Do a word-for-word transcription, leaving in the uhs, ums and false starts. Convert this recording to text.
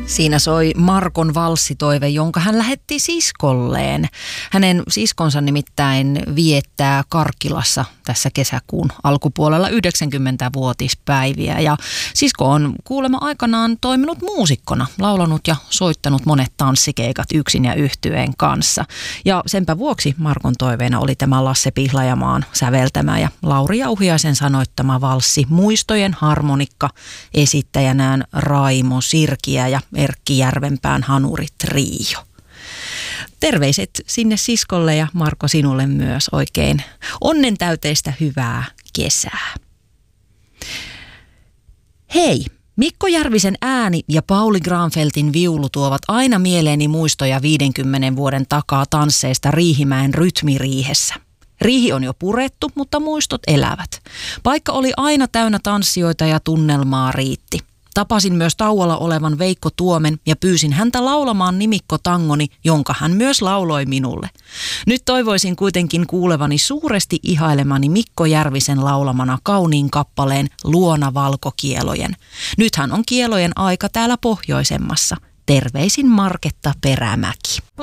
Siinä soi Markon valssitoive, jonka hän lähetti siskolleen. Hänen siskonsa nimittäin viettää Karkkilassa tässä kesäkuun alkupuolella yhdeksänkymmentävuotispäiviä. Ja sisko on kuulemma aikanaan toiminut muusikkona, laulanut ja soittanut monet tanssikeikat yksin ja yhtyeen kanssa. Ja senpä vuoksi Markon toiveena oli tämä Lasse Pihlajamaan säveltämä ja Lauri Jauhiaisen sanoittama valssi Muistojen harmonikka, esittäjänään Raimo Sirkiä ja Erkki Järvenpään Hanuri Trio. Terveiset sinne siskolle ja Marko sinulle myös oikein onnentäyteistä hyvää kesää. Hei! Mikko Järvisen ääni ja Pauli Granfeltin viulu tuovat aina mieleeni muistoja viidenkymmenen vuoden takaa tansseista Riihimäen rytmiriihessä. Riihi on jo purettu, mutta muistot elävät. Paikka oli aina täynnä tanssijoita ja tunnelmaa riitti. Tapasin myös tauolla olevan Veikko Tuomen ja pyysin häntä laulamaan nimikkotangoni, jonka hän myös lauloi minulle. Nyt toivoisin kuitenkin kuulevani suuresti ihailemani Mikko Järvisen laulamana kauniin kappaleen Luona valkokielojen. Nythän on kielojen aika täällä pohjoisemmassa. Terveisin Marketta Perämäki.